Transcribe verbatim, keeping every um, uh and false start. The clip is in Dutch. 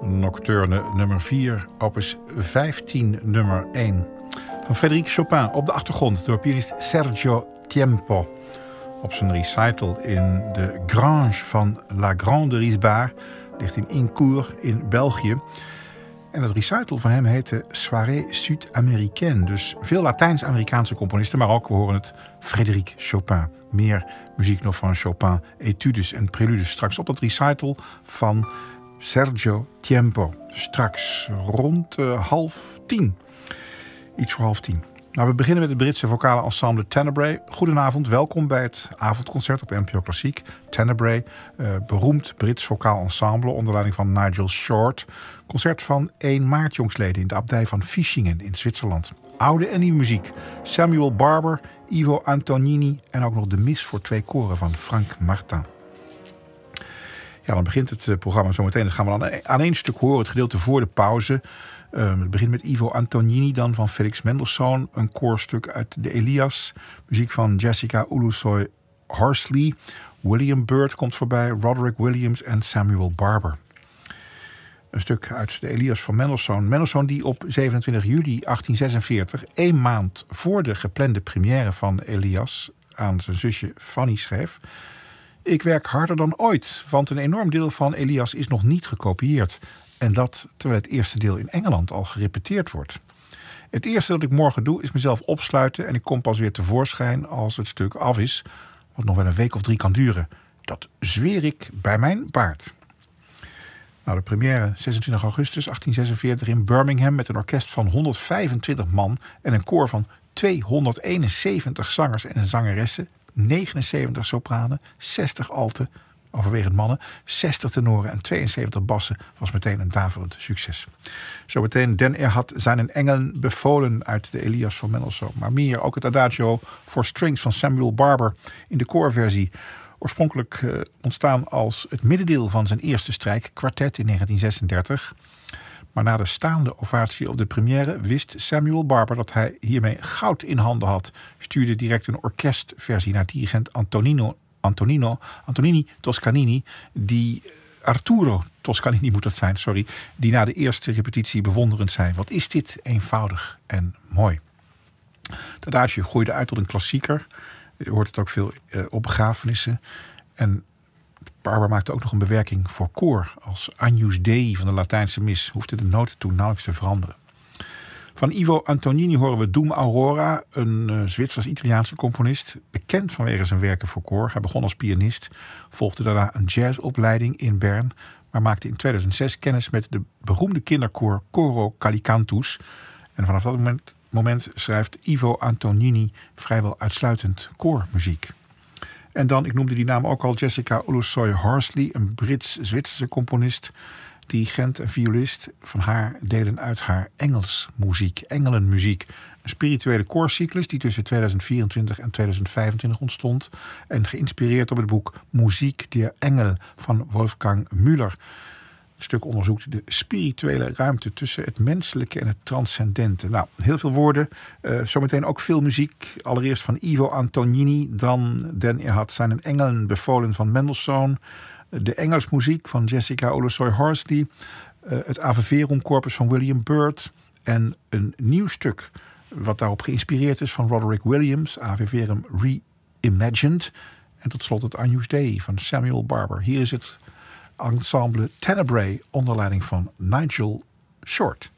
Nocturne nummer vier, opus vijftien, nummer één. Van Frédéric Chopin op de achtergrond door pianist Sergio Tiempo. Op zijn recital in de Grange van La Grande Risbar, ligt in Incourt in België. En het recital van hem heette Soirée Sud-Américaine. Dus veel Latijns-Amerikaanse componisten, maar ook, we horen het, Frédéric Chopin. Meer muziek nog van Chopin, etudes en preludes. Straks op dat recital van Sergio Tiempo. Straks rond uh, half tien. Iets voor half tien. Nou, we beginnen met het Britse vocale ensemble Tenebrae. Goedenavond, welkom bij het avondconcert op N P O Klassiek. Tenebrae, uh, beroemd Brits vocaal ensemble onder leiding van Nigel Short. Concert van één maart jongsleden in de abdij van Fischingen in Zwitserland. Oude en nieuwe muziek. Samuel Barber, Ivo Antonini en ook nog de mis voor twee koren van Frank Martin. Ja, dan begint het programma zometeen. Dat gaan we dan aan één stuk horen, het gedeelte voor de pauze. Um, het begint met Ivo Antonini dan van Felix Mendelssohn. Een koorstuk uit de Elias. Muziek van Jessica Ulusoy Horsley. William Byrd komt voorbij. Roderick Williams en Samuel Barber. Een stuk uit de Elias van Mendelssohn. Mendelssohn die op zevenentwintig juli achttien zesenveertig, één maand voor de geplande première van Elias, aan zijn zusje Fanny schreef: ik werk harder dan ooit, want een enorm deel van Elias is nog niet gekopieerd. En dat terwijl het eerste deel in Engeland al gerepeteerd wordt. Het eerste dat ik morgen doe is mezelf opsluiten en ik kom pas weer tevoorschijn als het stuk af is, wat nog wel een week of drie kan duren. Dat zweer ik bij mijn baard. Nou, de première zesentwintig augustus achttien zesenveertig in Birmingham met een orkest van honderdvijfentwintig man en een koor van tweehonderdeenenzeventig zangers en zangeressen, negenenzeventig sopranen, zestig alten, overwegend mannen, zestig tenoren en tweeënzeventig bassen, was meteen een daverend succes. Zometeen Den er had zijn engelen bevolen uit de Elias van Mendelssohn. Maar meer, ook het Adagio voor strings van Samuel Barber in de koorversie. Oorspronkelijk uh, ontstaan als het middendeel van zijn eerste strijkkwartet in negentien zesendertig. Maar na de staande ovatie op de première wist Samuel Barber dat hij hiermee goud in handen had. Stuurde direct een orkestversie naar dirigent Antonino Antonino, Antonini Toscanini, die Arturo Toscanini moet dat zijn, sorry, die na de eerste repetitie bewonderend zei: wat is dit eenvoudig en mooi. Dat adagio groeide uit tot een klassieker. Je hoort het ook veel uh, op begrafenissen. En Barber maakte ook nog een bewerking voor koor als Agnus Dei van de Latijnse mis. Hoefde de noten toen nauwelijks te veranderen. Van Ivo Antonini horen we Doom Aurora, een uh, Zwitsers-Italiaanse componist, bekend vanwege zijn werken voor koor. Hij begon als pianist, volgde daarna een jazzopleiding in Bern, maar maakte in tweeduizend zes kennis met de beroemde kinderkoor Coro Calicantus. En vanaf dat moment, moment schrijft Ivo Antonini vrijwel uitsluitend koormuziek. En dan, ik noemde die naam ook al, Jessica Ulusoy Horsley, een Brits-Zwitserse componist, dirigent en violist. Van haar delen uit haar Engelsmuziek, engelenmuziek. Een spirituele koorcyclus die tussen tweeduizend vierentwintig en tweeduizend vijfentwintig ontstond. En geïnspireerd op het boek Muziek der Engel van Wolfgang Müller. Het stuk onderzoekt de spirituele ruimte tussen het menselijke en het transcendente. Nou, heel veel woorden. Uh, zometeen ook veel muziek. Allereerst van Ivo Antonini. Dan Den er had zijn engelen bevolen van Mendelssohn. De Engelsmuziek van Jessica Ulusoy Horsley. Uh, het Ave Verum Corpus van William Byrd. En een nieuw stuk wat daarop geïnspireerd is van Roderick Williams. Ave Verum Reimagined. En tot slot het Agnus Dei van Samuel Barber. Hier is het ensemble Tenebrae onder leiding van Nigel Short.